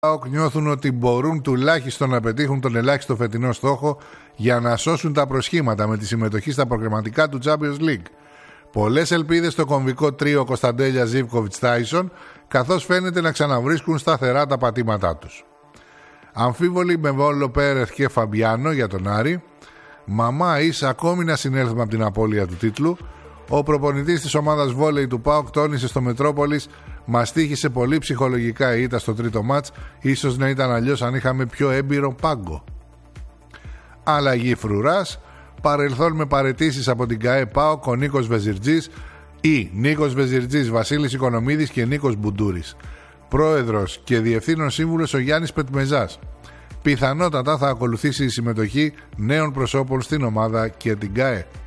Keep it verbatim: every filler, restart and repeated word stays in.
νιώθουν ότι μπορούν τουλάχιστον να πετύχουν τον ελάχιστο φετινό στόχο για να σώσουν τα προσχήματα με τη συμμετοχή στα προκριματικά του Champions League. Πολλές ελπίδες στο κομβικό τρίο Κωνσταντέλια Ζίβκοβιτς Τάισον, καθώς φαίνεται να ξαναβρίσκουν σταθερά τα πατήματά τους. Αμφίβολοι με Βόλο Πέρεθ και Φαμπιάνο για τον Άρη. Μαμά ίσα ακόμη να συνέλθουμε από την απώλεια του τίτλου. Ο προπονητής της ομάδας βόλεϊ του ΠΑΟΚ τόνισε στο Μετρόπολης: μας τύχησε πολύ ψυχολογικά η ήττα στο τρίτο μάτς. Ίσως να ήταν αλλιώς αν είχαμε πιο έμπειρο πάγκο. Αλλαγή φρουράς. Παρελθόν με παραιτήσεις από την ΚΑΕ ΠΑΟΚ ο Νίκος Βεζιρτζής ή Νίκος Βεζιρτζής, Βασίλης Οικονομίδης και Νίκος Μπουντούρης. Πρόεδρος και διευθύνων σύμβουλος ο Γιάννης Πετμεζάς. Πιθανότατα θα ακολουθήσει η συμμετοχή νέων προσώπων στην ομάδα και την ΚΑΕ.